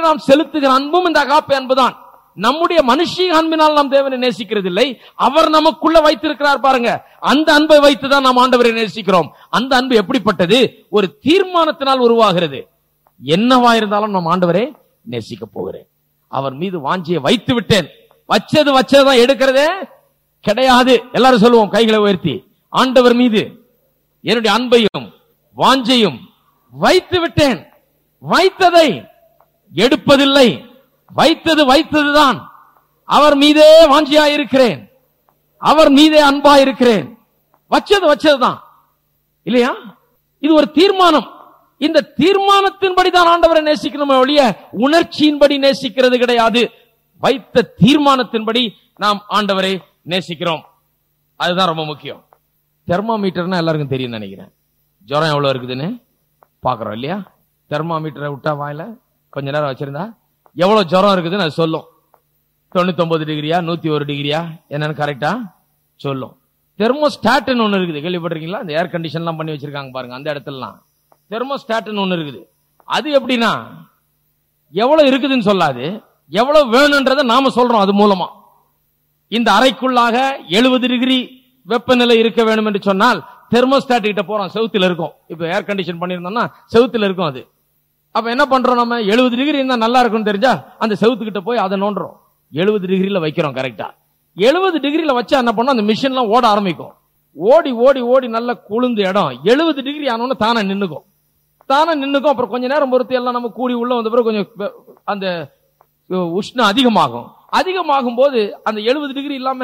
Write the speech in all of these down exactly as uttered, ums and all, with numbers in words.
நாம் செலுத்துகிற அன்பும் இந்த அகாப்பே அன்புதான். நம்முடைய மனுஷிய அன்பினால் நாம் தேவனை நேசிக்கிறது இல்லை, அவர் நமக்குள்ள வைத்திருக்கிறார் பாருங்க, அந்த அன்பை வைத்துதான் நாம் ஆண்டவரை நேசிக்கிறோம். அந்த அன்பு எப்படிப்பட்டது? ஒரு தீர்மானத்தினால் உருவாகிறது. என்னவா இருந்தாலும் நாம் ஆண்டவரை நேசிக்க போகிறேன், அவர் மீது வாஞ்சியை வைத்து விட்டேன். வச்சது வச்சதுதான் எடுக்கிறதே கிடையாது. எல்லாரும் சொல்லுவோம் கைகளை உயர்த்தி, ஆண்டவர் மீது என்னுடைய அன்பையும் வாஞ்சையும் வைத்து விட்டேன். வைத்ததை எடுப்பதில்லை, வைத்தது வைத்ததுதான். அவர் மீதே வாஞ்சியா இருக்கிறேன், அவர் மீதே அன்பா இருக்கிறேன். வச்சது வச்சதுதான் இல்லையா? இது ஒரு தீர்மானம். இந்த தீர்மானத்தின்படி தான் ஆண்டவரை நேசிக்கணுமே ஒழிய உணர்ச்சியின்படி நேசிக்கிறது கிடையாது. வைத்த தீர்மானத்தின்படி நாம் ஆண்டவரை நேசிக்கிறோம். அதுதான் ரொம்ப முக்கியம். தெர்மாமீட்டர்னா எல்லாருக்கும் தெரியும் நினைக்கிறேன். ஜுரம் எவ்வளவு இருக்குதுன்னு பாக்குறோம் இல்லையா? தெர்மாமீட்டரை விட்டா வாயில கொஞ்ச நேரம் வச்சிருந்தா எவ்வளவு ஜுரம் இருக்குதுன்னு அது சொல்லும். தொண்ணூத்தி ஒன்பது டிகிரியா நூத்தி ஒரு டிகிரியா என்னன்னு கரெக்டா சொல்லும். தெர்மோஸ்டாட்னு ஒண்ணு இருக்குது, கேள்விப்பட்டிருக்கீங்களா? இந்த ஏர் கண்டிஷன் எல்லாம் பண்ணி வச்சிருக்காங்க பாருங்க, அந்த இடத்துலலாம் தெர்மோஸ்டாட்னு ஒண்ணு இருக்குது. அது எப்படின்னா எவ்வளவு இருக்குதுன்னு சொல்லாது, எவ்வளவு வேணும்ன்றதை நாம சொல்றோம். அது மூலமா இந்த அறைக்குள்ளாக எழுபது டிகிரி வெப்பநிலை இருக்க வேண்டும் என்று சொன்னால் தெர்மோஸ்டாட் கிட்ட போறோம், செவுத்துல இருக்கும். இப்ப ஏர் கண்டிஷன் பண்ணிருந்தோம்னா செவுத்துல இருக்கும். அது அப்ப என்ன பண்றோம், நம்ம எழுபது டிகிரி இருந்தா நல்லா இருக்கும்னு தெரிஞ்சா அந்த செவுத்துக்கிட்ட போய் அதை நோண்டுறோம், எழுபது டிகிரில வைக்கிறோம். கரெக்டா எழுபது டிகிரில வச்சா என்ன பண்ணோம், அந்த மிஷின் எல்லாம் ஓட ஆரம்பிக்கும். ஓடி ஓடி ஓடி நல்ல குளிர்ந்த இடம் எழுபது டிகிரி ஆனோன்னு தானே நின்னுக்கும், தானே நின்னுக்கும். அப்புறம் கொஞ்ச நேரம் பொறுத்து எல்லாம் நம்ம கூடி உள்ள வந்த பிறகு கொஞ்சம் அந்த உஷ்ணம் அதிகமாகும். அதிகமாகும் போது அந்த எழுபது டிகிரி இல்லாம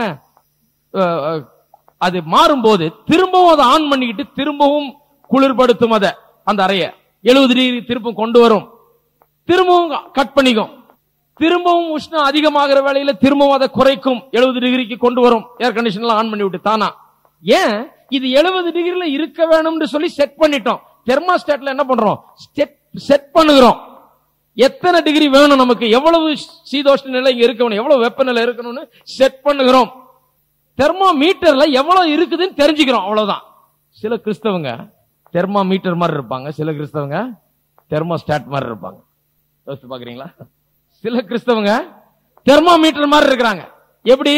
அது மாறும் போது திரும்பவும் அதை ஆன் பண்ணிக்கிட்டு திரும்பவும் குளிர்படுத்தும். அதை அந்த அறைய எழுபது டிகிரி திரும்ப கொண்டு வரும், திரும்பவும் கட் பண்ணிக்கும், திரும்பவும் உஷ்ணம் அதிகமாகிற வேளையில திரும்பவும் அதை குறைக்கும், எழுபது டிகிரிக்கு கொண்டு வரும். ஏர் கண்டிஷன் ஆன் பண்ணி விட்டு தானா. ஏன் இது எழுபது டிகிரில இருக்க வேணும்னு சொல்லி செட் பண்ணிட்டோம். தெர்மாஸ்டாட்ல என்ன பண்றோம், செட் பண்ணுகிறோம். எத்தனை டிகிரி வேணும் நமக்கு, எவ்வளவு சீதோஷ்ண நிலை இங்க இருக்கணும், எவ்வளவு வெப்பநிலை இருக்கணும்னு செட் பண்ணுகிறோம். தெர்மாமீட்டர்ல எவ்வளவு இருக்குதுன்னு தெரிஞ்சுக்கிறோம், அவ்வளவுதான். சில கிறிஸ்தவங்க தெர்மாமீட்டர் மாதிரி இருப்பாங்க, சில கிறிஸ்தவங்க தெர்மோஸ்டாட் மாதிரி இருப்பாங்க. யோசிச்சு பாக்குறீங்களா? சில கிறிஸ்தவங்க தெர்மாமீட்டர் மாதிரி இருக்கிறாங்க. எப்படி?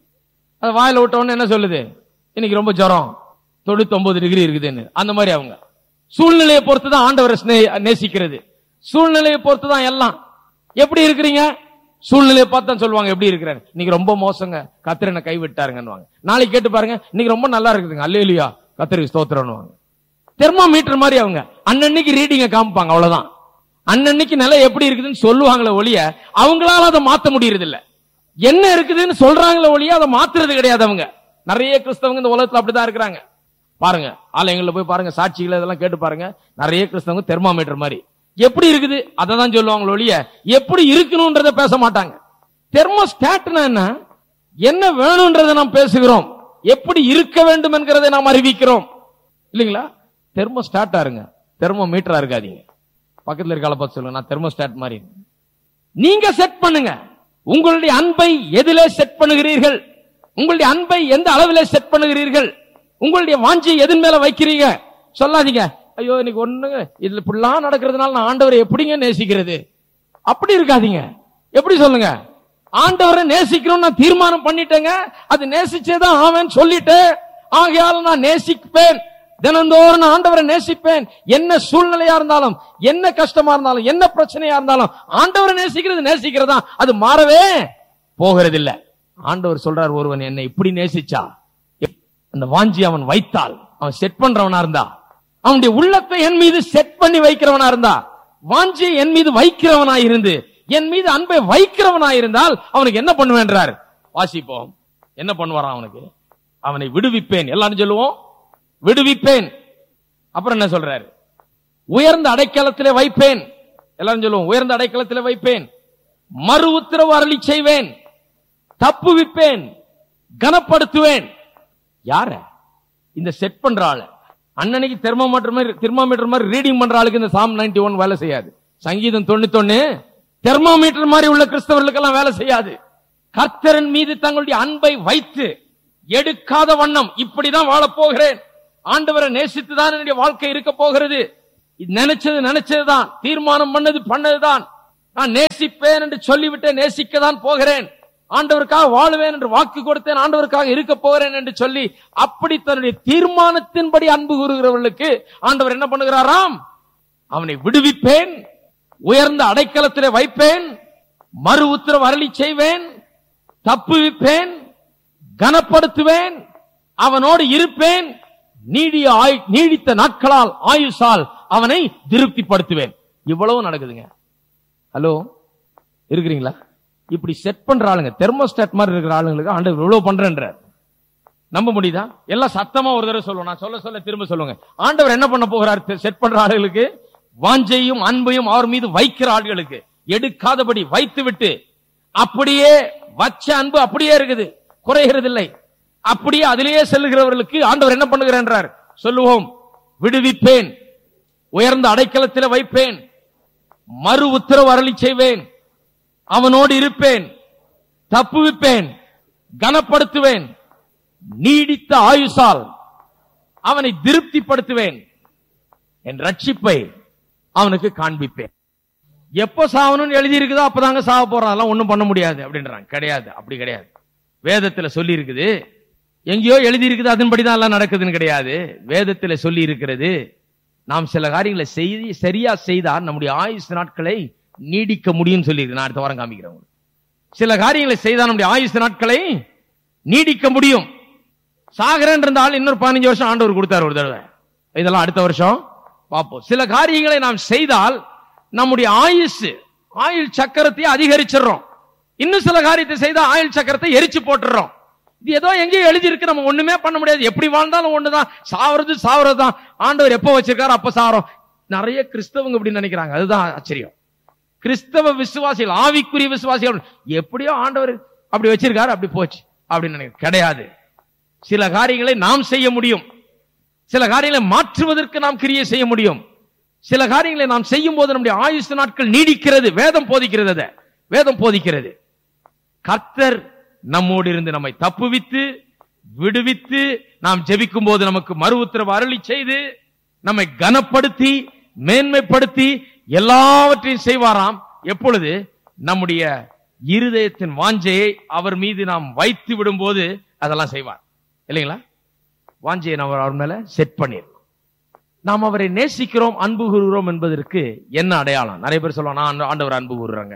அது வாயில விட்ட உடனே என்ன சொல்லுது, இன்னைக்கு ரொம்ப ஜுரம் தொண்ணூத்தி ஒன்பது டிகிரி இருக்குதுன்னு. அந்த மாதிரி அவங்க சூழ்நிலையை பொறுத்து தான் ஆண்டவரை நேசிக்கிறது, சூழ்நிலையை பொறுத்து தான் எல்லாம். எப்படி இருக்கிறீங்க, சூழ்நிலையை பார்த்து தான் சொல்லுவாங்க எப்படி இருக்கிறாங்க. இன்னைக்கு ரொம்ப மோசங்க, கத்திரனை கைவிட்டாருங்க. நாளைக்கு கேட்டு பாருங்க, இன்னைக்கு ரொம்ப நல்லா இருக்குதுங்க, அல்லேலூயா கத்திரிக்கு ஸ்தோத்திரம்னுவாங்க. தெர்மாமீட்டர் மாதிரி அவங்க அன்னன்னைக்கு ரீடிங்க காமிப்பாங்க, அவ்வளவுதான். அன்னன்னைக்கு நிலை எப்படி இருக்குதுன்னு சொல்லுவாங்களே ஒழிய அவங்களால அதை மாத்த முடியறது இல்ல. என்ன இருக்குதுன்னு சொல்றாங்களே ஒழிய அதை மாத்துறது கிடையாது. அவங்க நிறைய கிறிஸ்தவங்க இந்த உலகத்துல அப்படிதான் இருக்கிறாங்க. பாருங்க ஆலயங்கள்ல போய் பாருங்க, சாட்சிகளை இதெல்லாம் கேட்டு பாருங்க. நிறைய கிறிஸ்தவங்க தெர்மாமீட்டர் மாதிரி எப்படி இருக்குது அதை தான் சொல்லுவாங்களே ஒழிய எப்படி இருக்கணும்ன்றத பேச மாட்டாங்க. தெர்மோஸ்டாட்னா என்ன, என்ன வேணும்ன்றதை நாம் பேசுகிறோம், எப்படி இருக்க வேண்டும் என்கிறதை நாம் அறிவிக்கிறோம் இல்லைங்களா? தெர்மோஸ்டாட்டா இருங்க, தெர்மோமீட்டரா இருக்காதீங்க. பக்கத்துல இருக்க பார்த்து சொல்லுங்க, நான் தெர்மோஸ்டாட் மாதிரி. நீங்க செட் பண்ணுங்க, உங்களுடைய அன்பை எதிலே செட் பண்ணுகிறீர்கள், உங்களுடைய அன்பை எந்த அளவிலே செட் பண்ணுகிறீர்கள், உங்களுடைய வாஞ்சி எதன் மேல வைக்கிறீங்க. சொல்லாதீங்க, ஐயோ இன்னைக்கு ஒண்ணுங்க இதுல இப்படிலாம் நடக்கிறதுனால நான் ஆண்டவரை எப்படிங்க நேசிக்கிறது, அப்படி இருக்காதீங்க. எப்படி சொல்லுங்க, ஆண்டவரை நேசிக்கணும்னு நான் தீர்மானம் பண்ணிட்டேங்க, அது நேசிச்சேதான் ஆவேன்னு சொல்லிட்டேன், ஆகையால நான் நேசிப்பேன், தினந்தோறும் நான் ஆண்டவரை நேசிப்பேன். என்ன சூழ்நிலையா இருந்தாலும், என்ன கஷ்டமா இருந்தாலும், என்ன பிரச்சனையா இருந்தாலும் ஆண்டவரை நேசிக்கிறது நேசிக்கிறதா, அது மாறவே போகிறது இல்ல. ஆண்டவர் சொல்றார், ஒருவன் என்னை இப்படி நேசிச்சா, அந்த வாஞ்சி அவன் வைத்தால், அவன் செட் பண்றவனா இருந்தா, அவனுடைய உள்ளத்தை என் மீது செட் பண்ணி வைக்கிறவனா இருந்தா, வாஞ்சியை என் மீது வைக்கிறவனா இருந்து என் மீது அன்பை வைக்கிறவனா இருந்தால் அவனுக்கு என்ன பண்ணுவேன்றார். வாசிப்போம், என்ன பண்ணுவாராம் அவனுக்கு, அவனை விடுவிப்பேன். எல்லாரும் சொல்லுவோம் விடுவிப்பேன். அப்புறம் என்ன சொல்றாரு, உயர்ந்த அடைக்கலத்திலே வைப்பேன். எல்லாரும் சொல்லுவோம் உயர்ந்த அடைக்கலத்திலே வைப்பேன், மறு உத்தரவு அருளி செய்வேன், தப்புவிப்பேன், கனப்படுத்துவேன். யார? இந்த செட் பண்ற ஆளு. அன்னைக்கு தெர்மோமீட்டர் மாதிரி தெர்மோமீட்டர் மாதிரி ரீடிங் பண்ற ஆளுக்கு இந்த சாம் நைன்டி ஒன் வேலை செய்யாது. சங்கீதம் தொண்ணூத்தி ஒன்னு தெர்மோமீட்டர் மாதிரி உள்ள கிறிஸ்தவர்களுக்கெல்லாம் வேலை செய்யாது. கர்த்தரின் மீது தங்களுடைய அன்பை வைத்து எடுக்காத வண்ணம் இப்படிதான் வாழ போகிறேன், ஆண்டவரை நேசித்துதான் என்னுடைய வாழ்க்கை இருக்க போகிறது, நினைச்சது நினைச்சதுதான், தீர்மானம் பண்ணது பண்ணதுதான், நான் நேசிப்பேன் என்று சொல்லிவிட்டு நேசிக்க தான் போகிறேன், ஆண்டவருக்காக வாழுவேன் என்று வாக்கு கொடுத்தேன், ஆண்டவருக்காக இருக்க போகிறேன் என்று சொல்லி அப்படி தன்னுடைய தீர்மானத்தின்படி அன்பு கூறுகிறவர்களுக்கு ஆண்டவர் என்ன பண்ணுகிறாராம்? அவனை விடுவிப்பேன், உயர்ந்த அடைக்கலத்திலே வைப்பேன், மறு உத்தரவு அருளி செய்வேன், தப்புவிப்பேன், கனப்படுத்துவேன், அவனோடு இருப்பேன், நீடிய நீடித்த நாட்களால் ஆயுசால் அவனை திருப்திப்படுத்துவேன். இவ்வளவு நடக்குதுங்க. ஹலோ, இருக்கிறீங்களா? இப்படி செட் பண்ற ஆளுங்க, தெர்மோஸ்டாட் மாதிரி இருக்கிற ஆளுங்களுக்கு ஆண்டவர் இவ்வளவு பண்றேன்ற நம்ப முடியுதா? எல்லாம் சத்தமா ஒரு தடவை சொல்லுவோம், நான் சொல்ல சொல்ல திரும்ப சொல்லுங்க. ஆண்டவர் என்ன பண்ண போகிறார்? செட் பண்ற ஆளுகளுக்கு, வாஞ்சையும் அன்பையும் அவர் மீது வைக்கிற ஆளுகளுக்கு எடுக்காதபடி வைத்து விட்டு, அப்படியே வச்ச அன்பு அப்படியே இருக்குது, குறைகிறது இல்லை, அப்படியே அதிலேயே செல்லுகிறவர்களுக்கு ஆண்டவர் என்ன பண்ணுகிறார்? சொல்லுவோம், விடுவிப்பேன், உயர்ந்த அடைக்கலத்தில் வைப்பேன், மறு உத்தரவு அருளி செய்வேன், அவனோடு இருப்பேன், தப்புவிப்பேன், கனப்படுத்துவேன், நீடித்த ஆயுசால் அவனை திருப்திப்படுத்துவேன், என் ரட்சிப்பை அவனுக்கு காண்பிப்பேன். எப்ப சாவணும்னு எழுதி இருக்குதோ அப்பதாங்க சாவ போறான், அதெல்லாம் ஒண்ணும் பண்ண முடியாது அப்படின்றாங்க. கிடையாது, அப்படி கிடையாது. வேதத்துல சொல்லி இருக்குது, எங்கேயோ எழுதி இருக்குது அதன்படிதான் எல்லாம் நடக்குதுன்னு கிடையாது. வேதத்துல சொல்லி இருக்கிறது, நாம் சில காரியங்களை செய்தி சரியா செய்தால் நம்முடைய ஆயுசு நாட்களை நீடிக்க முடியும் சொல்லி இருக்கு. நான் அடுத்த வாரம் காமிக்கிறேன். சில காரியங்களை செய்தால் நம்முடைய ஆயுசு நாட்களை நீடிக்க முடியும். சாகரன் இருந்தால் இன்னொரு பதினஞ்சு வருஷம் ஆண்டவர் கொடுத்தார் ஒரு தடவை, இதெல்லாம் அடுத்த வருஷம் பார்ப்போம். சில காரியங்களை நாம் செய்தால் நம்முடைய ஆயுசு ஆயுள் சக்கரத்தை அதிகரிச்சிடறோம். இன்னும் சில காரியத்தை செய்தா ஆயுள் சக்கரத்தை எரிச்சு போட்டுறோம். இது ஏதோ எங்கேயோ எழுதி இருக்கு, நம்ம ஒண்ணுமே பண்ண முடியாது. எப்படி வாழ்ந்தாலும் ஒண்ணுதான், சாவறது சாவறது தான். ஆண்டவர் எப்ப வச்சிருக்காரு அப்ப சாவறோம். நிறைய கிறிஸ்தவங்க இப்படி நினைக்கிறாங்க, அதுதான் ஆச்சரியம். கிறிஸ்தவ விசுவாசிகள், ஆவிக்குரிய விசுவாசிகள், எப்படியோ ஆண்டவர் அப்படி வச்சிருக்காரு, அப்படி போச்சு அப்படின்னு நினைக்க கிடையாது. சில காரியங்களை நாம் செய்ய முடியும், சில காரியங்களை மாற்றுவதற்கு நாம் கிரியை செய்ய முடியும். சில காரியங்களை நாம் செய்யும் போது நம்முடைய ஆயுசு நாட்கள் நீடிக்கிறது. வேதம் போதிக்கிறது, வேதம் போதிக்கிறது. கர்த்தர் நம்மோடு இருந்து நம்மை தப்புவித்து விடுவித்து, நாம் ஜெபிக்கும் போது நமக்கு மறு உத்தரவு அருளி செய்து, நம்மை கனப்படுத்தி மேன்மைப்படுத்தி எல்லாவற்றையும் செய்வாராம். எப்பொழுது? நம்முடைய இருதயத்தின் வாஞ்சையை அவர் மீது நாம் வைத்து விடும் போது அதெல்லாம் செய்வார் இல்லைங்களா? வாஞ்சையை நாம் அவர் மேல செட் பண்ணிடணும். நாம் அவரை நேசிக்கிறோம், அன்பு கூறுகிறோம் என்பதற்கு என்ன அடையாளம்? நிறைய பேர் சொல்லுவாங்க, நான் ஆண்டவர் அன்பு கூறுறாங்க.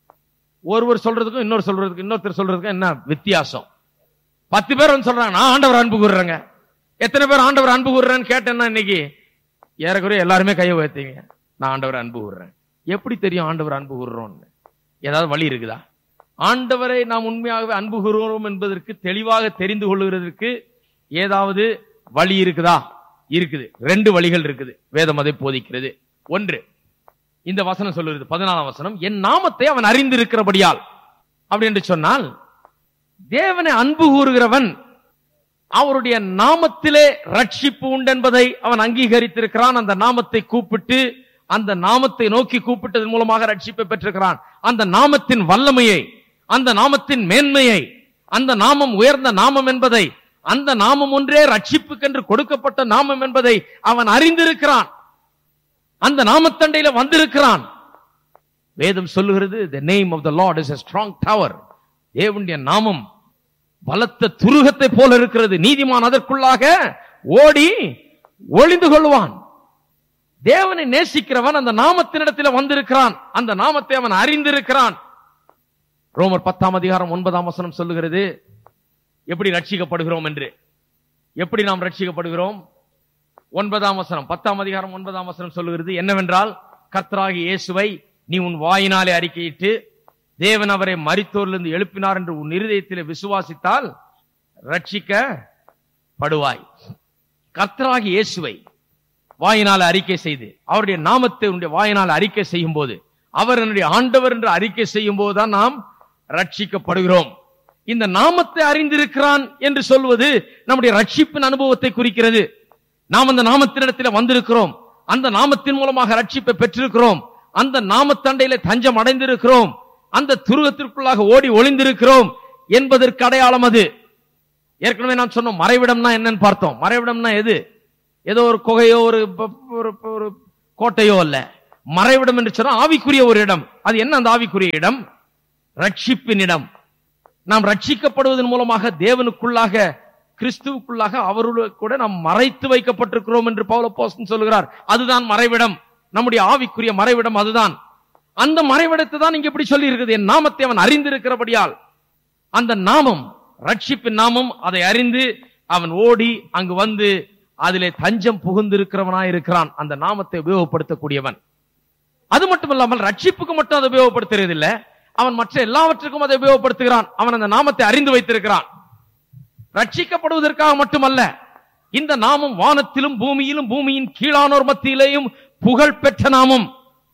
ஒருவர் சொல்றதுக்கும் இன்னொரு சொல்றதுக்கும் இன்னொருத்தர் சொல்றதுக்கும் என்ன வித்தியாசம்? பத்து பேர் வந்து சொல்றாங்க, நான் ஆண்டவர் அன்பு கூறுறேங்க. எத்தனை பேர் ஆண்டவர் அன்பு கூறுறேன்னு கேட்டேன்னா இன்னைக்கு ஏறக்குறைய எல்லாருமே கையை உயர்த்தீங்க, நான் ஆண்டவர் அன்பு கூறுறேன். எப்படி தெரியும் ஆண்டவர் அன்பு கூறுறோம்னு? ஏதாவது வழி இருக்குதா? ஆண்டவரை நாம் உண்மையாகவே அன்பு கூறுகிறோம் என்பதற்கு தெளிவாக தெரிந்து கொள்ளுகிறதுக்கு ஏதாவது வழி இருக்குதா? இருக்குது. ரெண்டு வழிகள் இருக்குது, வேதம் அதை போதிக்கிறது. ஒன்று, இந்த வசனம் சொல்லுகிறது, பதினாலாம் வசனம், என் நாமத்தை அவன் அறிந்திருக்கிறபடியால். அப்படி என்று சொன்னால், தேவனை அன்பு கூறுகிறவன் அவருடைய நாமத்திலே ரட்சிப்பு உண்டு என்பதை அவன் அங்கீகரித்திருக்கிறான். அந்த நாமத்தை கூப்பிட்டு, அந்த நாமத்தை நோக்கி கூப்பிட்டதன் மூலமாக ரட்சிப்பை பெற்றிருக்கிறான். அந்த நாமத்தின் வல்லமையை, அந்த நாமத்தின் மேன்மையை, அந்த நாமம் உயர்ந்த நாமம் என்பதை, அந்த நாமம் ஒன்றே ரட்சிப்புக்கென்று கொடுக்கப்பட்ட நாமம் என்பதை அவன் அறிந்திருக்கிறான். அந்த நாமத்தண்டையில வந்திருக்கிறான். வேதம் சொல்லுகிறது, the name of the Lord is a strong tower. தேவனுடைய நாமம் பலத்த துருகத்தை போல இருக்கிறது, நீதிமான் அதற்குள்ளாக ஓடி ஒளிந்து கொள்வான். தேவனை நேசிக்கிறவன் அந்த நாமத்தினிடத்தில் வந்திருக்கிறான், அந்த நாமத்தை அவன் அறிந்திருக்கிறான். ரோமர் பத்தாம் அதிகாரம் ஒன்பதாம் வசனம் சொல்லுகிறது எப்படி ரட்சிக்கப்படுகிறோம் என்று. எப்படி நாம் ரட்சிக்கப்படுகிறோம்? ஒன்பதாம் வசனம், பத்தாம் அதிகாரம் ஒன்பதாம் வசனம் சொல்லுகிறது என்னவென்றால், கர்த்தராகிய இயேசுவை நீ உன் வாயினாலே அறிக்கையிட்டு தேவன் அவரை மரித்தோரிலிருந்து எழுப்பினார் என்று உன் இருதயத்திலே விசுவாசித்தால் ரட்சிக்கப்படுவாய். கர்த்தராகிய இயேசுவை வாயினால அறிக்கை செய்து, அவருடைய நாமத்தை உன்னுடைய வாயினால் அறிக்கை செய்யும் போது, அவர் என்னுடைய ஆண்டவர் என்று அறிக்கை செய்யும் போதுதான் நாம் ரட்சிக்கப்படுகிறோம். இந்த நாமத்தை அறிந்திருக்கிறான் என்று சொல்வது நம்முடைய ரட்சிப்பின் அனுபவத்தை குறிக்கிறது. நாம் அந்த நாமத்தினிடத்தில் வந்திருக்கிறோம், அந்த நாமத்தின் மூலமாக ரட்சிப்பை பெற்றிருக்கிறோம், அந்த நாமத்தண்டையில தஞ்சம் அடைந்திருக்கிறோம், அந்த துருவத்திற்குள்ளாக ஓடி ஒளிந்திருக்கிறோம் என்பதற்கு அடையாளம் அது. ஏற்கனவே நான் சொன்னோம், மறைவிடம்னா என்னன்னு பார்த்தோம். மறைவிடம்னா எது? ஏதோ ஒரு குகையோ ஒரு கோட்டையோ அல்ல. மறைவிடம் என்று சொன்னா ஆவிக்குரிய ஒரு இடம். அது என்ன அந்த ஆவிக்குரிய இடம்? ரட்சிப்பின் இடம். நாம் ரட்சிக்கப்படுவதன் மூலமாக தேவனுக்குள்ளாக, கிறிஸ்துவுக்குள்ளாக அவருடைய கூட நாம் மறைத்து வைக்கப்பட்டிருக்கிறோம் என்று பவுல் அப்போஸ்தலன் சொல்கிறார். அதுதான் மறைவிடம், நம்முடைய ஆவிக்குரிய மறைவிடம் அதுதான். அந்த மறைவிடத்தை தான் இங்க எப்படி சொல்லி இருக்குது, என் நாமத்தை அவன் அறிந்திருக்கிறபடியால். அந்த நாமம் ரட்சிப்பின் நாமம், அதை அறிந்து அவன் ஓடி அங்கு வந்து அதிலே தஞ்சம் புகுந்திருக்கிறவனாய் இருக்கிறான். அந்த நாமத்தை உபயோகப்படுத்தக்கூடியவன். அது மட்டுமல்லாமல் ரட்சிப்புக்கு மட்டும் அதை உபயோகப்படுத்துறதில்லை, அவன் மற்ற எல்லாவற்றுக்கும் அதை உபயோகப்படுத்துகிறான். அவன் அந்த நாமத்தை அறிந்து வைத்திருக்கிறான். ரட்சிக்கப்படுவதற்காக மட்டுமல்ல, இந்த நாமம் வானத்திலும் பூமியிலும் பூமியின் கீழானோர் மத்தியிலேயும் புகழ் பெற்ற நாமம்,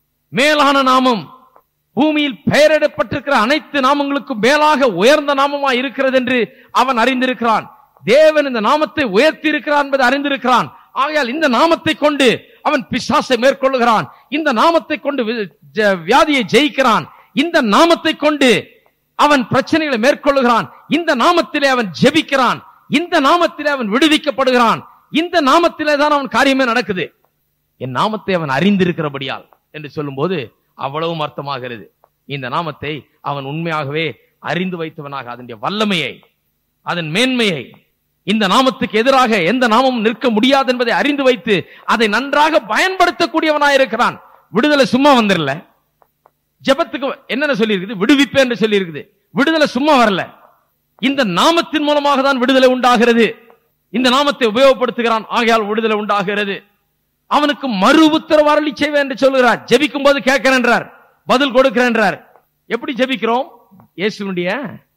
மேலான நாமம், பூமியில் பெயரிடப்பட்டிருக்கிற அனைத்து நாமங்களுக்கும் மேலாக உயர்ந்த நாமமா இருக்கிறது என்று அவன் அறிந்திருக்கிறான். தேவன் இந்த நாமத்தை உயர்த்தி இருக்கிறான் என்பதை அறிந்திருக்கிறான். ஆகையால் இந்த நாமத்தை கொண்டு அவன் பிசாசை மேற்கொள்ளுகிறான். இந்த நாமத்தை கொண்டு வியாதியை ஜெயிக்கிறான். இந்த நாமத்தை கொண்டு அவன் பிரச்சனைகளை மேற்கொள்ளுகிறான். இந்த நாமத்திலே அவன் ஜெபிக்கிறான். இந்த நாமத்திலே அவன் விடுவிக்கப்படுகிறான். இந்த நாமத்திலே தான் அவன் காரியமே நடக்குது. என் நாமத்தை அவன் அறிந்திருக்கிறபடியால் என்று சொல்லும் போது அவ்வளவும் அர்த்தமாகிறது. இந்த நாமத்தை அவன் உண்மையாகவே அறிந்து வைத்தவனாக, அதனுடைய வல்லமையை, அதன் மேன்மையை, இந்த நாமத்துக்கு எதிராக எந்த நாமமும் நிற்க முடியாது என்பதை அறிந்து வைத்து அதை நன்றாக பயன்படுத்தக்கூடியவனாயிருக்கிறான். விடுதலை சும்மா வந்துடல. ஜெபத்துக்கு என்னென்ன சொல்லி இருக்குது? விடுவிப்பே என்று சொல்லி இருக்குது. விடுதலை சும்மா வரல, இந்த நாமத்தின் மூலமாக தான் விடுதலை உண்டாகிறது. இந்த நாமத்தை உபயோகப்படுத்துகிறான், ஆகையால் விடுதலை உண்டாகிறது. அவனுக்கு மறு உத்தரவு அருளி செய்வேன் என்று சொல்கிறார். ஜெபிக்கும் போது கேட்கிறேன்றார், பதில் கொடுக்கிறேன்றார். எப்படி ஜெபிக்கிறோம்? இயேசுவினுடைய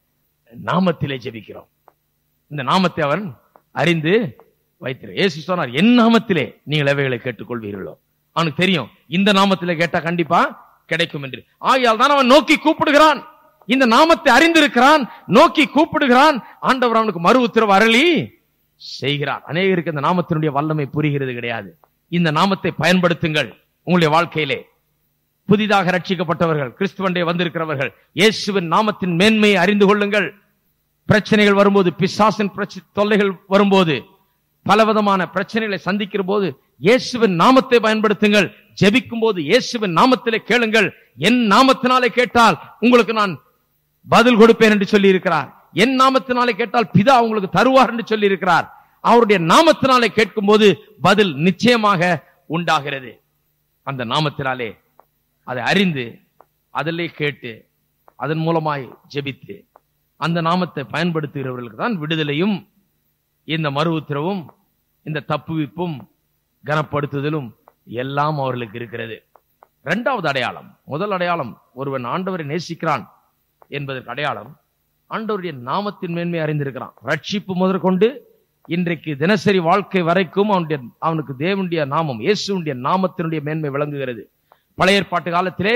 நாமத்திலே ஜெபிக்கிறோம். இந்த நாமத்தை அவன் அறிந்து வைத்திரு. இயேசு சொன்னார், என் நாமத்திலே நீங்கள் எவைகளை கேட்டுக்கொள்வீர்களோ. அவனுக்கு தெரியும் இந்த நாமத்திலே கேட்டா கண்டிப்பா கிடைக்கும் என்று. ஆகையால் தான் அவன் நோக்கி கூப்பிடுகிறான். இந்த நாமத்தை அறிந்திருக்கிறான், நோக்கி கூப்பிடுகிறான். ஆண்டவர் அவனுக்கு மறு உத்தரவு அருளி செய்கிறார். அநேகருக்கு இந்த நாமத்தினுடைய வல்லமை புரிகிறது கிடையாது. இந்த நாமத்தை பயன்படுத்துங்கள் உங்களுடைய வாழ்க்கையிலே. புதிதாக ரட்சிக்கப்பட்டவர்கள், கிறிஸ்துவண்டே வந்திருக்கிறவர்கள், இயேசுவின் நாமத்தின் மேன்மையை அறிந்து கொள்ளுங்கள். பிரச்சனைகள் வரும்போது, பிசாசின் தொல்லைகள் வரும்போது, பலவிதமான பிரச்சனைகளை சந்திக்கிற போது இயேசுவின் நாமத்தை பயன்படுத்துங்கள். ஜெபிக்கும் போது இயேசுவின் நாமத்திலே கேளுங்கள். என் நாமத்தினாலே கேட்டால் உங்களுக்கு நான் பதில் கொடுப்பேன் என்று சொல்லி இருக்கிறார். என் நாமத்தினாலே கேட்டால் பிதா உங்களுக்கு தருவார் என்று சொல்லி இருக்கிறார். அவருடைய நாமத்தினாலே கேட்கும் போது பதில் நிச்சயமாக உண்டாகிறது. அந்த நாமத்தினாலே அதை அறிந்து அதிலே கேட்டு அதன் மூலமாய் ஜெபித்து அந்த நாமத்தை பயன்படுத்துகிறவர்களுக்கு தான் விடுதலையும் இந்த மறு உத்தரவும் இந்த தப்புவிப்பும் கனப்படுத்துதலும் எல்லாம் அவர்களுக்கு இருக்கிறது. இரண்டாவது அடையாளம், முதல் அடையாளம் ஒருவன் ஆண்டவரை நேசிக்கிறான் என்பதற்கு அடையாளம் ஆண்டவருடைய நாமத்தின் மேன்மை அறிந்திருக்கிறான். ரட்சிப்பு முதற்கொண்டு இன்றைக்கு தினசரி வாழ்க்கை வரைக்கும் அவனுடைய அவனுக்கு தேவனுடைய நாமம், இயேசுடைய நாமத்தினுடைய மேன்மை விளங்குகிறது. பழைய ஏற்பாட்டு காலத்திலே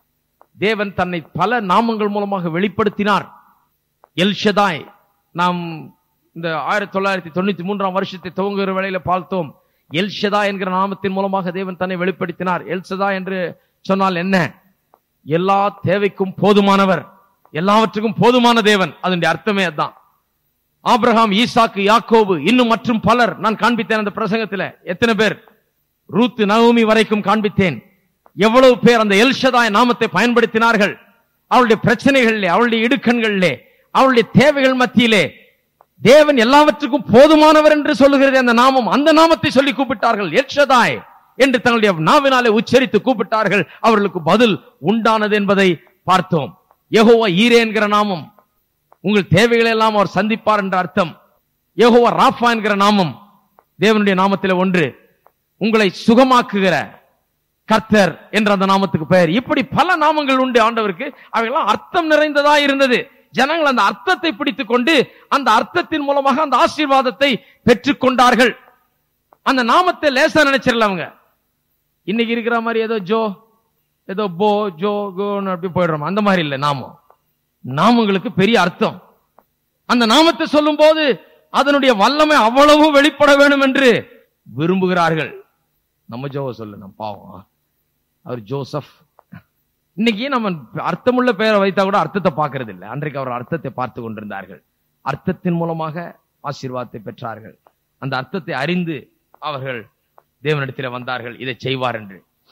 தேவன் தன்னை பல நாமங்கள் மூலமாக வெளிப்படுத்தினார். எல்ஷதாய், நாம் இந்த ஆயிரத்தி தொள்ளாயிரத்தி தொண்ணூத்தி மூன்றாம் வருஷத்தை துவங்குகிற வேளையில பார்த்தோம். எல்ஷதா என்கிற நாமத்தின் மூலமாக தேவன் தன்னை வெளிப்படுத்தினார். எல்ஷதா என்று சொன்னால் என்ன? எல்லா தேவைக்கும் போதுமானவர், எல்லாவற்றுக்கும் போதுமான தேவன். அதனுடைய அர்த்தமே அதுதான். ஆபிரகாம், ஈசாக்கு, யாக்கோபு, இன்னும் மற்றும் பலர் நான் காண்பித்தேன் அந்த பிரசங்கத்தில். எத்தனை பேர்? ரூத், நகோமி வரைக்கும் காண்பித்தேன். எவ்வளவு பேர் அந்த எல்ஷதாய் நாமத்தை பயன்படுத்தினார்கள். அவளுடைய பிரச்சனைகளிலே, அவளுடைய இடுக்கண்களிலே, அவளுடைய தேவைகள் மத்தியிலே தேவன் எல்லாவற்றுக்கும் போதுமானவர் என்று சொல்லுகிறது அந்த நாமம். அந்த நாமத்தை சொல்லி கூப்பிட்டார்கள். எல்ஷதாய் என்று தங்களுடைய நாவினாலே உச்சரித்து கூப்பிட்டார்கள். அவர்களுக்கு பதில் உண்டானது என்பதை பார்த்தோம். யெகோவா ஈரே என்கிற நாமம், உங்கள் தேவைகளை எல்லாம் அவர் சந்திப்பார் என்ற அர்த்தம். யெகோவா ராஃபா என்கிற நாமம் தேவனுடைய நாமத்திலே ஒன்று, உங்களை சுகமாக்குகிற கர்த்தர் என்ற அந்த நாமத்துக்கு பெயர். இப்படி பல நாமங்கள் உண்டு ஆண்டவருக்கு. அவையெல்லாம் அர்த்தம் நிறைந்ததா இருந்தது. ஜனங்கள் அந்த அர்த்தத்தை பிடித்துக் கொண்டு அந்த அர்த்தத்தின் மூலமாக அந்த ஆசீர்வாதத்தை பெற்றுக் கொண்டார்கள். அந்த நாமத்தை லேசா நினைச்சிடல அவங்க. இன்னைக்கு இருக்கிற மாதிரி ஏதோ ஜோ, ஏதோ போ, ஜோ, கோன்னு அப்படி போயிடுறோம். அந்த மாதிரி இல்லை. நாமம், நாமங்களுக்கு பெரிய அர்த்தம். அந்த நாமத்தை சொல்லும் போது அதனுடைய வல்லமை அவ்வளவு வெளிப்பட வேண்டும் என்று விரும்புகிறார்கள். நம்ம ஜோவை சொல்லு, நம்ம பாவம் அவர் ஜோசப். இன்னைக்கு நம்ம அர்த்தமுள்ள பெயரை வைத்தா கூட அர்த்தத்தை பார்க்கறது இல்லை. அன்றைக்கு அவர் அர்த்தத்தை பார்த்து கொண்டிருந்தார்கள். அர்த்தத்தின் மூலமாக ஆசீர்வாதத்தை பெற்றார்கள். அந்த அர்த்தத்தை அறிந்து அவர்கள் தேவனிடத்தில் வந்தார்கள், இதை செய்வார் என்று.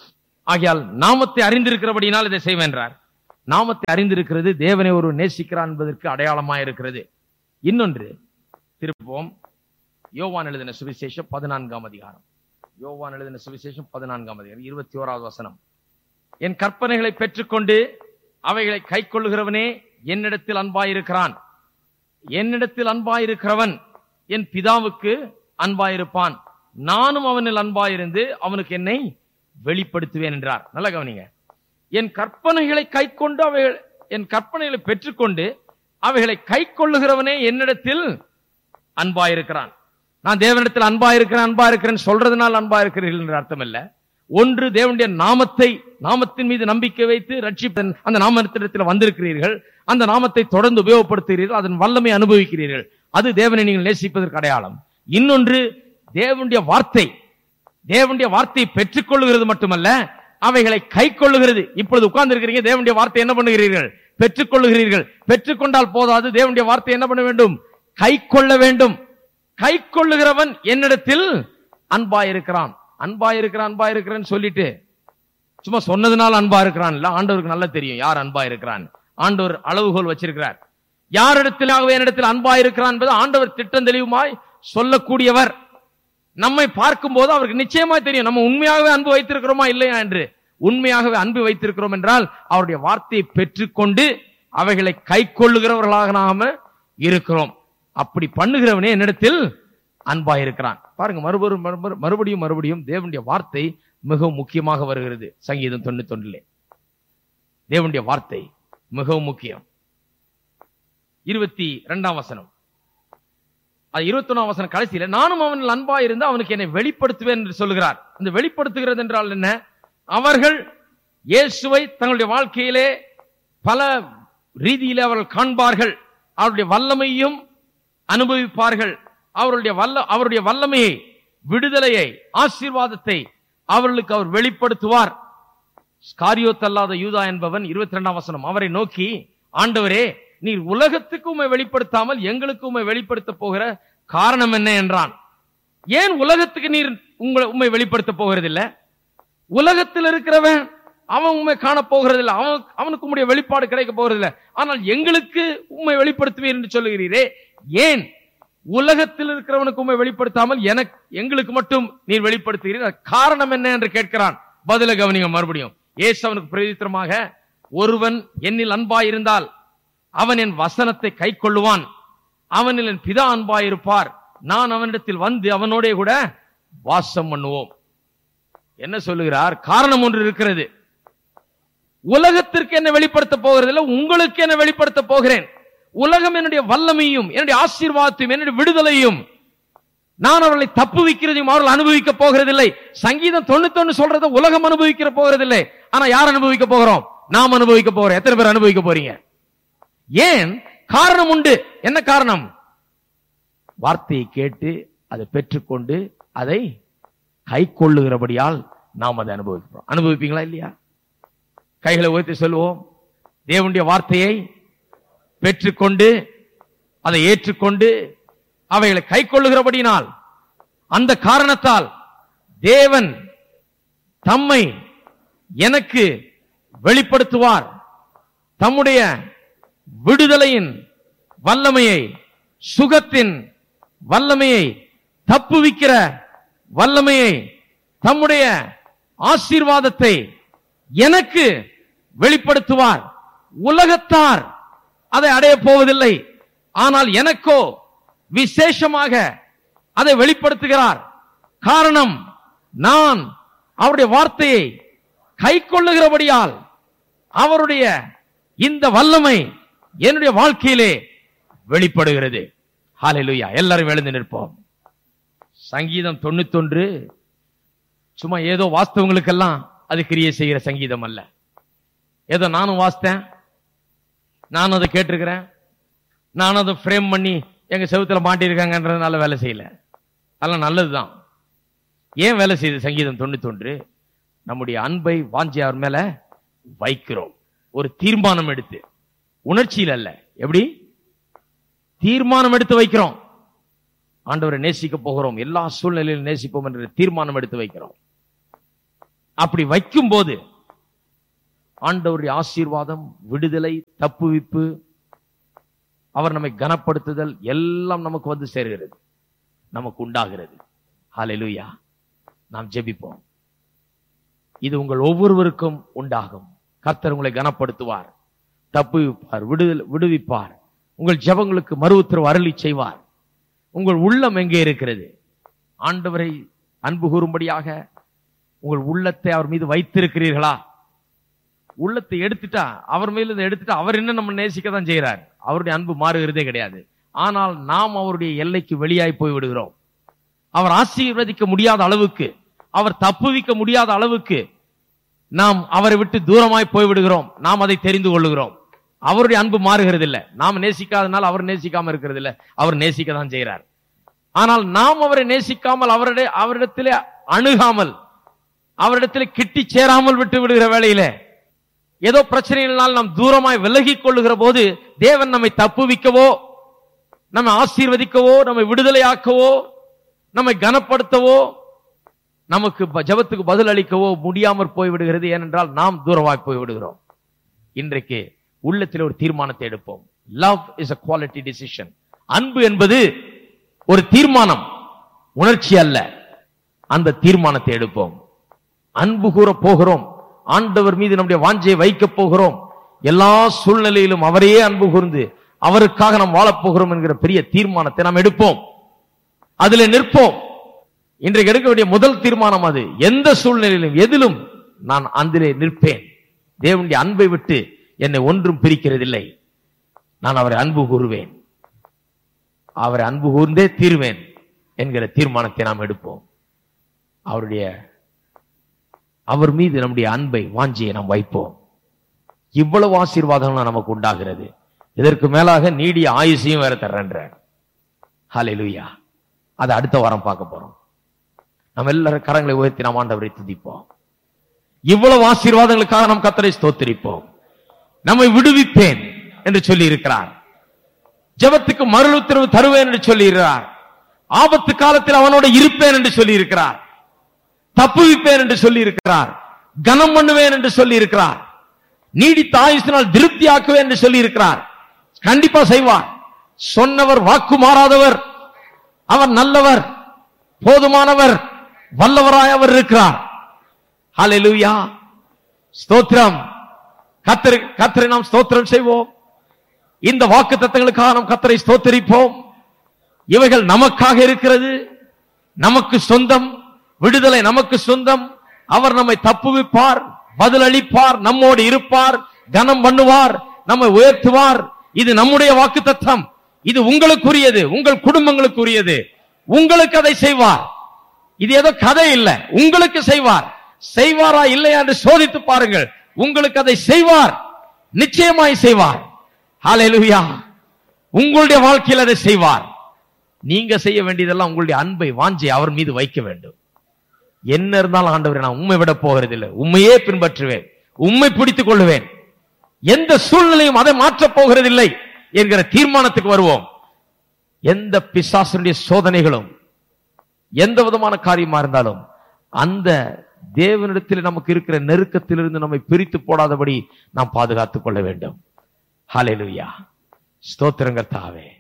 ஆகையால் நாமத்தை அறிந்திருக்கிறபடினால் இதை செய்வேன் என்றார். நாமத்தை அறிந்திருக்கிறது தேவனை ஒரு நேசிக்கிறான் என்பதற்கு அடையாளமாக இருக்கிறது. இன்னொன்று திருப்போம், யோவான் எழுதின சுவிசேஷம் பதினான்காம் அதிகாரம். யோவான் எழுதின சுவிசேஷம் பதினான்காம் அதிகாரம் இருபத்தி ஓராவது வசனம். என் கற்பனைகளை பெற்றுக்கொண்டு அவைகளை கை கொள்ளுகிறவனே என்னிடத்தில் அன்பாயிருக்கிறான். என்னிடத்தில் அன்பாயிருக்கிறவன் என் பிதாவுக்கு அன்பாயிருப்பான். நானும் அவனில் அன்பாயிருந்து அவனுக்கு என்னை வெளிப்படுத்துவேன் என்றார். நல்ல கவனிங்க. என் கற்பனைகளை கை கொண்டு அவைகள் என் கற்பனைகளை பெற்றுக்கொண்டு அவைகளை கை கொள்ளுகிறவனே என்னிடத்தில் அன்பாயிருக்கிறான். நான் தேவனிடத்தில் அன்பாயிருக்கிறேன் அன்பாயிருக்கிறேன் சொல்றதுனால் அன்பாயிருக்கிறீர்கள் என்று அர்த்தம் இல்ல. ஒன்று, தேவனுடைய நாமத்தை நாமத்தின் மீது நம்பிக்கை வைத்து ரட்சிப்பன் அந்த நாமத்திடத்தில் வந்திருக்கிறீர்கள். அந்த நாமத்தை தொடர்ந்து உபயோகப்படுத்துகிறீர்கள், அதன் வல்லமை அனுபவிக்கிறீர்கள். அது தேவனை நீங்கள் நேசிப்பதற்கு அடையாளம். இன்னொன்று, தேவனுடைய வார்த்தை தேவனுடைய வார்த்தையை பெற்றுக் கொள்ளுகிறது மட்டுமல்ல, அவைகளை கை கொள்ளுகிறது. இப்பொழுது உட்கார்ந்து இருக்கிறீங்க, தேவனுடைய வார்த்தை என்ன பண்ணுகிறீர்கள்? பெற்றுக் கொள்ளுகிறீர்கள். பெற்றுக்கொண்டால் போதாது, தேவனுடைய வார்த்தை என்ன பண்ண வேண்டும்? கை கொள்ள வேண்டும். கை கொள்ளுகிறவன் என்னிடத்தில் அன்பாயிருக்கிறான். அன்பாயிருக்கிறான் அன்பாயிருக்கிறேன்னு சொல்லிட்டு சும்மா சொன்னதுனால அன்பா இருக்கிறான் இல்ல. ஆண்டவருக்கு நல்லா தெரியும் யார் அன்பா இருக்கிறான். ஆண்டவர் அளவுகோல் வச்சிருக்கிறார். யாரிடத்திலாகவே என்னிடத்தில் அன்பாயிருக்கிறான் என்பது ஆண்டவர் திட்டம் தெளிவுமாய் சொல்லக்கூடியவர். நம்மை பார்க்கும் போது அவருக்கு நிச்சயமா தெரியும் நம்ம உண்மையாகவே அன்பு வைத்திருக்கிறோமா இல்லையா என்று. உண்மையாகவே அன்பு வைத்திருக்கிறோம் என்றால் அவருடைய வார்த்தையை பெற்றுக்கொண்டு அவைகளை கை கொள்ளுகிறவர்களாக நாம இருக்கிறோம். அப்படி பண்ணுகிறவனே என்னிடத்தில் அன்பாயிருக்கிறான். பாருங்க, மறுபடியும் மறுபடியும் மறுபடியும் தேவனுடைய வார்த்தை மிகவும் முக்கியமாக வருகிறது. சங்கீதம் தொண்ணூத்தி ஒன்றிலே தேவனுடைய வார்த்தை மிகவும் முக்கியம். இருபத்தி இரண்டாம் வசனம், அது இருபத்தி ஒன்னாம் வசனம் கடைசியில, நானும் அவனில் அன்பா இருந்து அவனுக்கு என்னை வெளிப்படுத்துவேன் என்று சொல்லுகிறார். இந்த வெளிப்படுத்துகிறது என்றால் என்ன? அவர்கள் இயேசுவை தங்களுடைய வாழ்க்கையிலே பல ரீதியிலே அவர்கள் காண்பார்கள். அவருடைய வல்லமையும் அனுபவிப்பார்கள். அவருடைய வல்ல அவருடைய வல்லமையை, விடுதலையை, ஆசீர்வாதத்தை அவர்களுக்கு அவர் வெளிப்படுத்துவார். ஸ்காரியோத்தல்லாத யூதா என்பவன் இருபத்தி இரண்டாம் வசனம் அவரை நோக்கி, ஆண்டவரே, நீர் உலகத்துக்கு உம்மை வெளிப்படுத்தாமல் எங்களுக்கு உம்மை வெளிப்படுத்த போகிற காரணம் என்ன என்றான். ஏன் உலகத்துக்கு நீர் உங்களை உம்மை வெளிப்படுத்த போகிறதில்லை? உலகத்தில் இருக்கிறவன் அவன் உண்மை காண போகிறதில்லை, அவன் அவனுக்கு உம்முடைய வெளிப்பாடு கிடைக்க போகிறதில்லை. ஆனால் எங்களுக்கு உண்மை வெளிப்படுத்துவீர் என்று சொல்லுகிறீரே, ஏன் உலகத்தில் இருக்கிறவனுக்கு உண்மை வெளிப்படுத்தாமல் எனக்கு எங்களுக்கு மட்டும் நீர் வெளிப்படுத்துகிறீர், காரணம் என்ன என்று கேட்கிறான். பதில கவனிங்க மறுபடியும். இயேசு அவனுக்கு பிரதித்திரமாக, ஒருவன் என்னில் அன்பாயிருந்தால் அவன் என் வசனத்தை கை கொள்ளுவான், அவனில் என் பிதா அன்பாயிருப்பார், நான் அவனிடத்தில் வந்து அவனோட கூட வாசம் பண்ணுவோம். என்ன சொல்லுகிறார்? காரணம் ஒன்று இருக்கிறது. உலகத்திற்கு என்ன வெளிப்படுத்த போகிறதில்லை, உங்களுக்கு என்ன வெளிப்படுத்த போகிறேன். உலகம் என்னுடைய வல்லமையும் என்னுடைய ஆசீர்வாதத்தையும் என்னுடைய விடுதலையும் நான் அவர்களை தப்பு வைக்கிறதையும் அவர்கள் அனுபவிக்க போகிறதில்லை. சங்கீதம் தொண்ணூத்தி ஒன்னு சொல்றதை உலகம் அனுபவிக்கிற போகிறதில்லை. ஆனா யார் அனுபவிக்க போகிறோம்? நாம் அனுபவிக்க போகிறோம். எத்தனை பேர் அனுபவிக்க போறீங்க? ஏன்? காரணம் உண்டு. என்ன காரணம்? வார்த்தையை கேட்டு அதை பெற்றுக்கொண்டு அதை கை கொள்ளுகிறபடியால் நாம் அதை அனுபவிக்கிறோம். அனுபவிப்பீங்களா இல்லையா? கைகளை உயர்த்தி சொல்லுவோம். தேவனுடைய வார்த்தையை பெற்றுக்கொண்டு அதை ஏற்றுக்கொண்டு அவைகளை கை கொள்ளுகிறபடினால், அந்த காரணத்தால் தேவன் தம்மை எனக்கு வெளிப்படுத்துவார். தம்முடைய விடுதலையின் வல்லமையை, சுகத்தின் வல்லமையை, தப்புவிக்கிற வல்லமையை, தம்முடைய ஆசீர்வாதத்தை எனக்கு வெளிப்படுத்துவார். உலகத்தார் அதை அடைய போவதில்லை, ஆனால் எனக்கோ விசேஷமாக அதை வெளிப்படுத்துகிறார். காரணம், நான் அவருடைய வார்த்தையை கை கொள்ளுகிறபடியால் அவருடைய இந்த வல்லமை என்னுடைய வாழ்க்கையிலே வெளிப்படுகிறது. ஹல்லேலூயா. எல்லாரும் எழுந்து நிற்போம். சங்கீதம் தொண்ணூத்தி ஒன்று சும்மா ஏதோ வாஸ்தவங்களுக்கெல்லாம் அது கிரியை செய்கிற சங்கீதம் அல்ல. ஏதோ நானும் வாசித்தேன், நானும் அதை கேட்டிருக்கிறேன், நானும் அதை ஃப்ரேம் பண்ணி எங்க செவுத்துல மாட்டிருக்காங்கன்றதுனால வேலை செய்யல. அதெல்லாம் நல்லதுதான். ஏன் வேலை செய்யுது சங்கீதம் தொண்ணூத்தி ஒன்று? நம்முடைய அன்பை வாஞ்சி அவர் மேல வைக்கிறோம். ஒரு தீர்மானம் எடுத்து, உணர்ச்சியில் அல்ல, எப்படி தீர்மானம் எடுத்து வைக்கிறோம். ஆண்டவரை நேசிக்க போகிறோம், எல்லா சூழ்நிலையிலும் நேசிப்போம் என்ற தீர்மானம் எடுத்து வைக்கிறோம். அப்படி வைக்கும் போது ஆண்டவருடைய ஆசீர்வாதம், விடுதலை, தப்புவிப்பு, அவர் நம்மை கனப்படுத்துதல் எல்லாம் நமக்கு வந்து சேர்கிறது, நமக்கு உண்டாகிறது. ஹல்லேலூயா. நாம் ஜெபிப்போம். இது உங்கள் ஒவ்வொருவருக்கும் உண்டாகும். கர்த்தர் உங்களை கனப்படுத்துவார், தப்புவிப்பார், விடுதலை விடுவிப்பார். உங்கள் ஜெபங்களுக்கு மறு உத்தரவு அருளி செய்வார். உங்கள் உள்ளம் எங்கே இருக்கிறது? ஆண்டவரை அன்பு கூறும்படியாக உங்கள் உள்ளத்தை அவர் மீது வைத்திருக்கிறீர்களா? உள்ளத்தை எடுத்துட்டா, அவர் மேல எடுத்துட்டா, அவர் என்ன நம்ம நேசிக்க தான் செய்யறார். அவருடைய அன்பு மாறுகிறதே கிடையாது. ஆனால் நாம் அவருடைய எல்லைக்கு வெளியாய் போய் விடுகிறோம். அவர் ஆசீர்வதிக்க முடியாத அளவுக்கு, அவர் தப்புவிக்க முடியாத அளவுக்கு நாம் அவரை விட்டு தூரமாய் போய் விடுகிறோம். நாம் அதை தெரிந்து கொள்ளுகிறோம். அவருடைய அன்பு மாறுகிறது இல்லை. நாம் நேசிக்காதனால் அவர் நேசிக்காம இருக்கிறது இல்லை, அவர் நேசிக்க தான் செய்கிறார். ஆனால் நாம் அவரை நேசிக்காமல், அவருடைய அவரிடத்திலே அணுகாமல், அவரிடத்திலே கிட்டி சேராமல் விட்டு விடுகிற வேளையில ஏதோ பிரச்சனைகளால் நாம் தூரமாய் விலகி கொள்ளுகிற போது தேவன் நம்மை தப்புவிக்கவோ, நம்மை ஆசீர்வதிக்கவோ, நம்மை விடுதலையாக்கவோ, நம்மை கனப்படுத்தவோ, நமக்கு ஜெபத்துக்கு பதில் அளிக்கவோ முடியாமற் போய்விடுகிறது. ஏனென்றால் நாம் தூரமாய் போய் விடுகிறோம். இன்றைக்கு உள்ளத்தில் ஒரு தீர்மானத்தை எடுப்போம். Love is a quality decision. அன்பு என்பது ஒரு தீர்மானம், உணர்ச்சி அல்ல. அந்த தீர்மானத்தை எடுப்போம். அன்பு கூற போகிறோம். ஆண்டவர் மீது நம்முடைய வாஞ்சையை வைக்க போகிறோம். எல்லா சூழ்நிலையிலும் அவரையே அன்பு கூர்ந்து அவருக்காக நாம் வாழப்போகிறோம் என்கிற பெரிய தீர்மானத்தை நாம் எடுப்போம். அதில் நிற்போம். இன்றைக்கு எடுக்க வேண்டிய முதல் தீர்மானம் அது. எந்த சூழ்நிலையிலும் எதிலும் நான் அதிலே நிற்பேன். தேவனுடைய அன்பை விட்டு என்னை ஒன்றும் பிரிக்கிறதில்லை. நான் அவரை அன்பு கூறுவேன், அவரை அன்பு கூர்ந்தே தீர்வேன் என்கிற தீர்மானத்தை நாம் எடுப்போம். அவருடைய அவர் மீது நம்முடைய அன்பை, வாஞ்சியை நாம் வைப்போம். இவ்வளவு ஆசீர்வாதங்கள் நமக்கு உண்டாகிறது. இதற்கு மேலாக நீடிய ஆயுசையும் வேற தர்றன்ற. ஹல்லேலூயா. அதை அடுத்த வாரம் பார்க்க போறோம். நம்ம எல்லாரும் கரங்களை உயர்த்தி நாம் ஆண்டவரை துதிப்போம். இவ்வளவு ஆசீர்வாதங்களுக்காக நாம் கர்த்தரை ஸ்தோத்திரிப்போம். நம்மை விடுவிப்பேன் என்று சொல்லி இருக்கிறார். ஜெபத்துக்கு மறு உத்தரவு தருவேன் என்று சொல்லி இருக்கிறார். ஆபத்து காலத்தில் அவனோட இருப்பேன் என்று சொல்லி இருக்கிறார். தப்புவிப்பேன் என்று சொல்லி இருக்கிறார். கனம் பண்ணுவேன் என்று சொல்லி இருக்கிறார். நீடித்த ஆயுசினால் திருப்தி ஆக்குவேன் என்று சொல்லி இருக்கிறார். கண்டிப்பா செய்வார். சொன்னவர் வாக்கு மாறாதவர். அவர் நல்லவர், போதுமானவர், வல்லவராய் அவர் இருக்கிறார். ஹல்லேலூயா. ஸ்தோத்திரம். கர்த்தரை கர்த்தரை நாம் ஸ்தோத்திரம் செய்வோம். இந்த வாக்கு தத்தங்களுக்காக நாம் கர்த்தரை ஸ்தோத்திரிப்போம். இவைகள் நமக்காக இருக்கிறது, நமக்கு சொந்தம். விடுதலை நமக்கு சொந்தம். அவர் நம்மை தப்புவிப்பார், பதிலளிப்பார், நம்மோடு இருப்பார், கனம் பண்ணுவார், நம்மை உயர்த்துவார். இது நம்முடைய வாக்கு தத்தம். இது உங்களுக்குரியது, உங்கள் குடும்பங்களுக்குரியது. உங்களுக்கு அதை செய்வார். இது ஏதோ கதை இல்லை, உங்களுக்கு செய்வார். செய்வாரா இல்லையா என்று சோதித்து பாருங்கள். உங்களுக்கு அதை செய்வார், நிச்சயமாய் செய்வார். ஹல்லேலூயா. உங்களுடைய வாழ்க்கையில் அதை செய்வார். நீங்க செய்ய வேண்டியதெல்லாம் உங்களுடைய அன்பை, வாஞ்சை அவர் மீது வைக்க வேண்டும். என்ன இருந்தாலும் ஆண்டவரே, நான் உண்மை விட போகிறதில்லை, உண்மையே பின்பற்றுவேன், உண்மை பிடித்துக் கொள்ளுவேன், எந்த சூழ்நிலையும் அதை மாற்றப் போகிறதில்லை என்கிற தீர்மானத்துக்கு வருவோம். எந்த பிசாசுடைய சோதனைகளும், எந்த விதமான காரியமா இருந்தாலும், அந்த தேவனிடத்தில் நமக்கு இருக்கிற நெருக்கத்திலிருந்து நம்மை பிரித்து போடாதபடி நாம் பாதுகாத்துக் கொள்ள வேண்டும். ஹல்லேலூயா. ஸ்தோத்திரங்கள் தாவே.